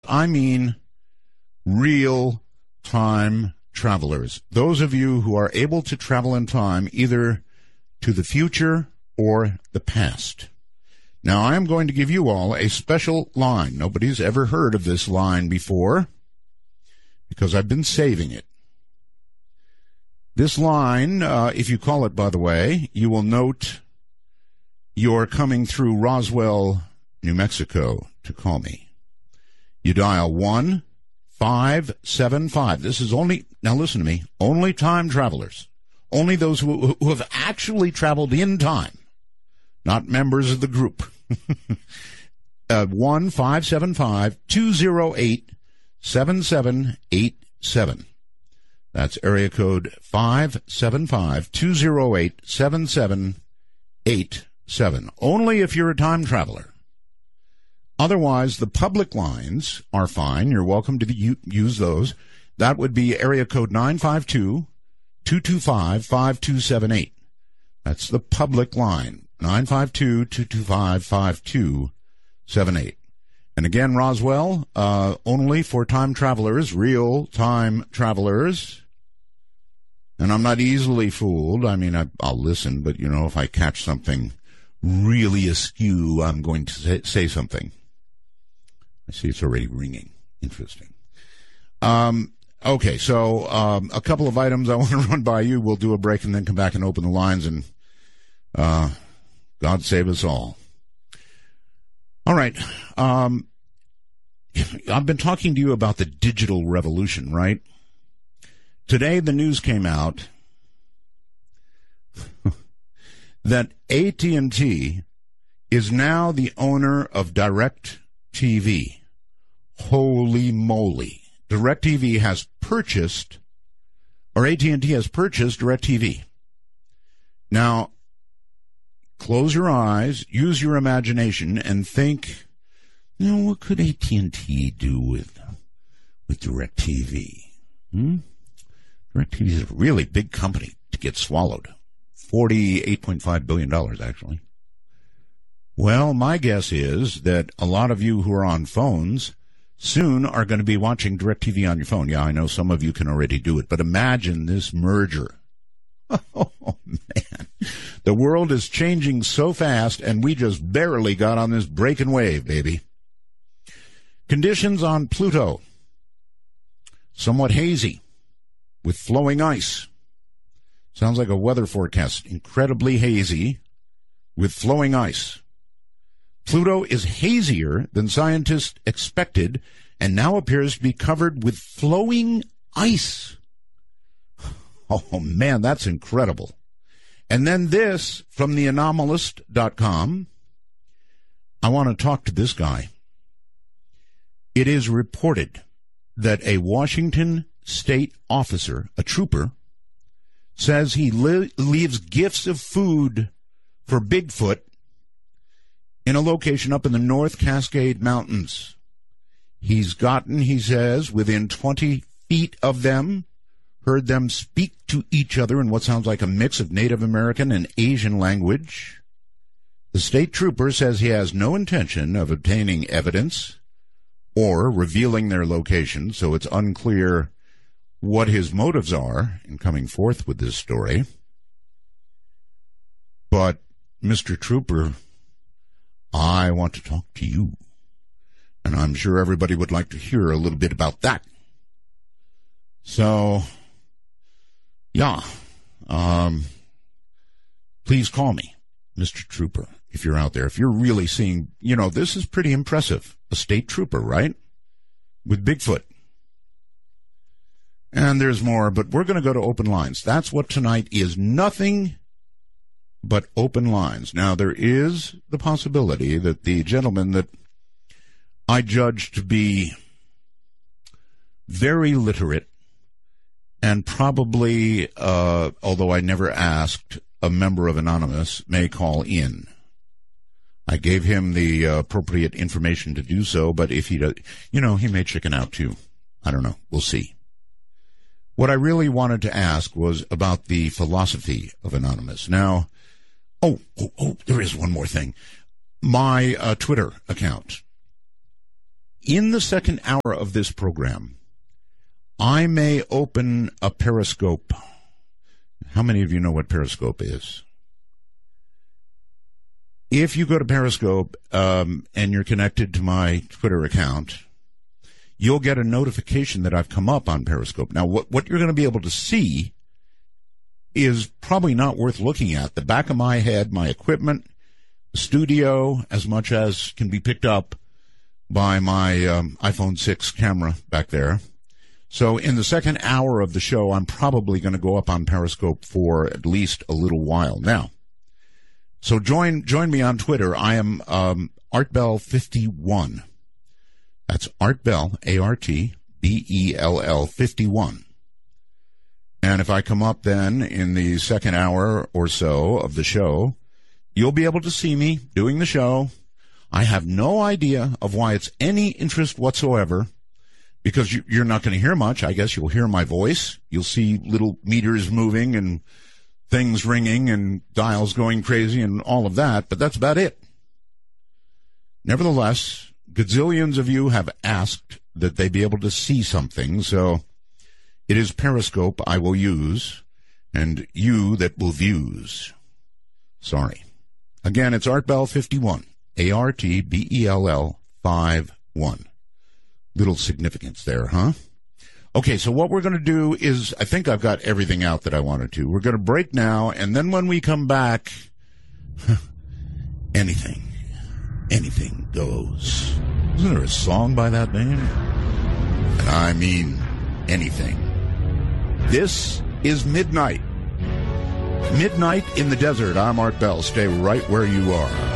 I mean real-time travelers. Those of you who are able to travel in time either to the future or the past. Now, I am going to give you all a special line. Nobody's ever heard of this line before because I've been saving it. This line, if you call it, by the way, you will note you're coming through Roswell, New Mexico to call me. You dial 1-575. This is only, now listen to me, only time travelers. Only those who have actually traveled in time, not members of the group. 1-575-208-7787. That's area code 575-208-7787. Only if you're a time traveler. Otherwise, the public lines are fine. You're welcome to use those. That would be area code 952-225-5278. That's the public line, 952-225-5278. And again, Roswell, only for time travelers, real time travelers. And I'm not easily fooled. I mean, I'll listen, but, if I catch something really askew, I'm going to say something. I see it's already ringing. Interesting. Okay, so a couple of items I want to run by you. We'll do a break and then come back and open the lines, and God save us all. All right. I've been talking to you about the digital revolution, right? Today the news came out that AT&T is now the owner of DirecTV. Holy moly. DirecTV has purchased, or AT&T has purchased DirecTV. Now, close your eyes, use your imagination, and think, what could AT&T do with DirecTV? DirecTV is a really big company to get swallowed. $48.5 billion, actually. Well, my guess is that a lot of you who are on phones soon are going to be watching DirecTV on your phone. Yeah, I know some of you can already do it, but imagine this merger. Oh, man. The world is changing so fast, and we just barely got on this breaking wave, baby. Conditions on Pluto. Somewhat hazy, with flowing ice. Sounds like a weather forecast. Incredibly hazy, with flowing ice. Pluto is hazier than scientists expected and now appears to be covered with flowing ice. Oh, man, that's incredible. And then this from theanomalist.com. I want to talk to this guy. It is reported that a Washington state officer, a trooper, says he leaves gifts of food for Bigfoot in a location up in the North Cascade Mountains. He's gotten, he says, within 20 feet of them, heard them speak to each other in what sounds like a mix of Native American and Asian language. The state trooper says he has no intention of obtaining evidence or revealing their location, so it's unclear what his motives are in coming forth with this story. But, Mr. Trooper, I want to talk to you, and I'm sure everybody would like to hear a little bit about that. So, yeah, please call me, Mr. Trooper, if you're out there. If you're really seeing, this is pretty impressive. A state trooper, right? With Bigfoot. And there's more, but we're going to go to open lines. That's what tonight is. Nothing but open lines. Now, there is the possibility that the gentleman that I judge to be very literate and probably, although I never asked, a member of Anonymous may call in. I gave him the appropriate information to do so, but if he does, he may chicken out too. I don't know. We'll see. What I really wanted to ask was about the philosophy of Anonymous. Now, there is one more thing. My Twitter account. In the second hour of this program, I may open a Periscope. How many of you know what Periscope is? If you go to Periscope and you're connected to my Twitter account, you'll get a notification that I've come up on Periscope. Now, what you're going to be able to see is probably not worth looking at. The back of my head, my equipment, the studio, as much as can be picked up by my iPhone 6 camera back there. So in the second hour of the show, I'm probably going to go up on Periscope for at least a little while. Now, so join me on Twitter. I am ArtBell51. That's ArtBell, ARTBELL 51. And if I come up then in the second hour or so of the show, you'll be able to see me doing the show. I have no idea of why it's any interest whatsoever, because you're not going to hear much. I guess you'll hear my voice. You'll see little meters moving and things ringing and dials going crazy and all of that, but that's about it. Nevertheless, gazillions of you have asked that they be able to see something, so it is Periscope I will use, and you that will views. Sorry. Again, it's ArtBell51, ARTBELL 51. Little significance there, huh? Okay, so what we're going to do is, I think I've got everything out that I wanted to. We're going to break now, and then when we come back, anything goes. Isn't there a song by that name? And I mean anything. This is Midnight. Midnight in the Desert. I'm Art Bell. Stay right where you are.